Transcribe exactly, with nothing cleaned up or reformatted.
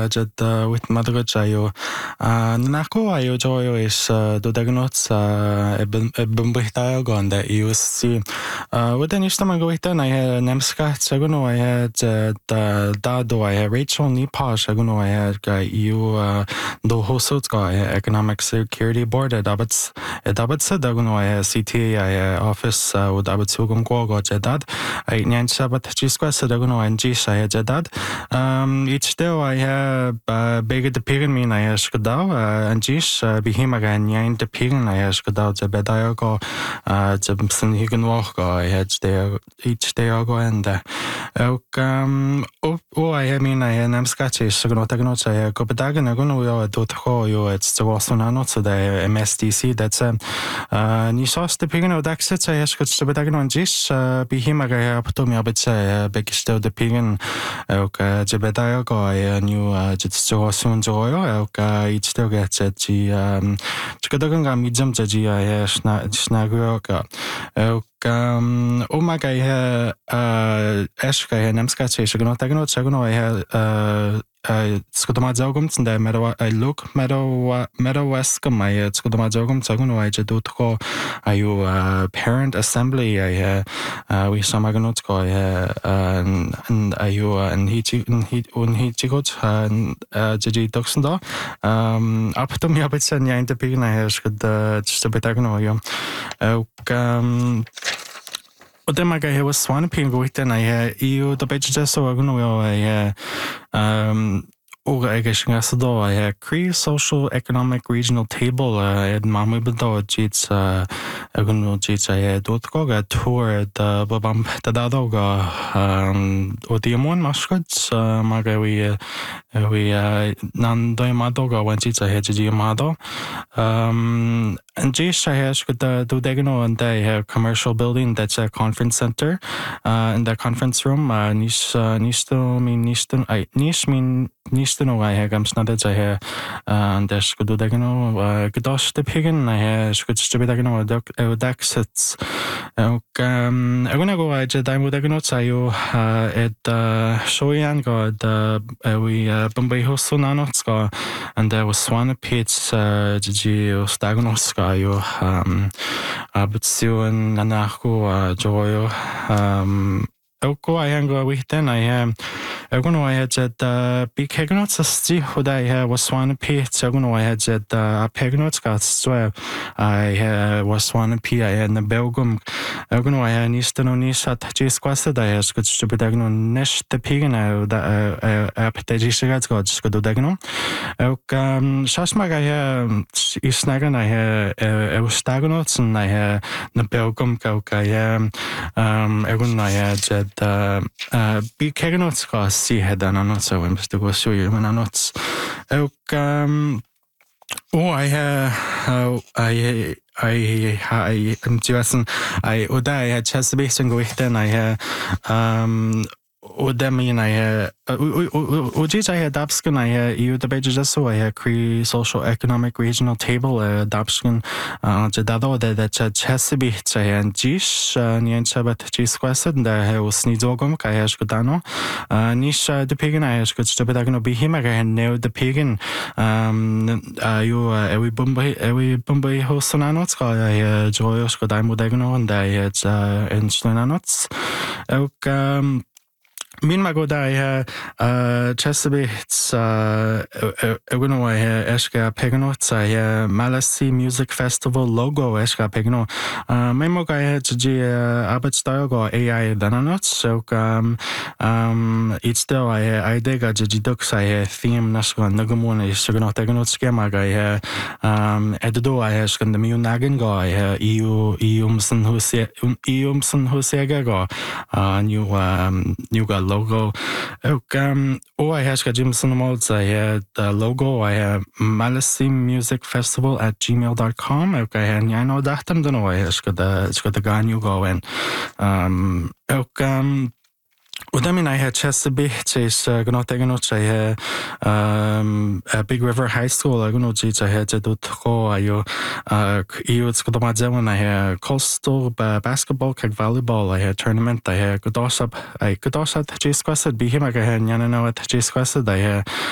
jed with madrugaj ayo nanako ayo joyo is do dagnots ebben brihtayo gonda io si within istama goita na he nemska seguno I had da do I Rachel Nipa seguno I had ga io do hosot ga economic security board dabats dabats daguno I C T I office with dabats ugum go go jedad I nyan sabat jiskwa daguno I G I jedad um each day I have big the pigin mean I skadao and jish bihima ga nyan the pigin I skadao je bedayo go je sin higan walk go I had day each day I go and ook um oh I mean I am sketchy so gonna take notes I go bedagen I gonna we do to you it's to also not so the M S D C that's um uh ni sauce the pigin of exit I ask to bedagen on jish bihima ga to me abit say big still the pigin ook je bedayo go I new just to also enjoy ook each still gets it um chikadogan ga medium ji I sna snago ook um oh my guy uh eska he nemska che shigno tagno chagno I uh uh skotoma jogum tsnda mero I look mero mero weska my skotoma jogum chagno I jedu tko ayu parent assembly I uh we samagno tko I and ayu and he he un he chigot uh jeji doksndo um up to me abit sen ja inte pigna I skod just betagno yo um Och det man kan ha svanepin gå hit när jag EU då bättre just så jag nog jag um och jag ska så då jag Cree Social Economic Regional Table ed mamma bedo jits jag nog jits jag då gå gå tour the babam the dado go um och det mon mascots maga vi vi nan då mado go when jits jag jits mado um and Jish I has got the do degno and they have commercial building that's a conference center uh in the conference room uh nis nis to mean nis to I nis mean nis to know I have gams not that I have and there's good do degno uh gosh the pigin I have good to be degno uh exits um I'm gonna go I just I'm with degno sayo uh at uh shoyan go the we Bombay hosto nanots go and there was one pits uh ji stagnos ayo um abutsion nanako joyo um oko I hango within I am I gonna I had that big hegnots sti who I was one p so gonna I had that pegnots got so I was one p I had the belgum I gonna I had nis no nis at just quasted I has got to be dagno nesh the pigin I that appetite got got just go dagno um shashmag I is snagan I I was stagnots and I had the belgum go I um I gonna I had that big hegnots got see had an not so I'm just to go show you when I'm not um oh I uh I I I am just I would I had just base and go then I um would that mean I would I had Dabskin I you the badges so I Cree Social Economic Regional Table Dabskin uh Jadado that Chesapeake and Jish Nyan Chabat Jis Quested and I was Snidogum I has Godano Nisha the pigin I has got to be dagno be him again now the pigin um you every Bombay every Bombay host on anots I joyous Godamo dagno and I had in Slunanots um Min mago da I uh Chesapeake uh uno I eska pegno I Malasi Music Festival logo eska pegno uh memo guy ji abit style go A I dananots so um um it's still I I dega ji dux I theme nasgo nagumon is gonna tegno schema guy um edo I has kan the mu nagen go I eu eumson hose eumson hose go uh new um new logo um oh I has got Jimson modes I had the logo I have Malasi Music Festival at gmail dot com okay and I know that I'm don't know I has got the it's got the guy you go in um um Och I mean I had Chesapeake is gonna take a note I um Big River High School I gonna teach I had to do I uh you it's got my when I had coastal basketball keg volleyball I had tournament I had good up I good up just quested be him I had Yana know at just quested I